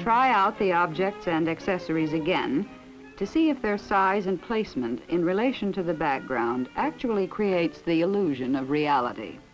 try out the objects and accessories again to see if their size and placement in relation to the background actually creates the illusion of reality.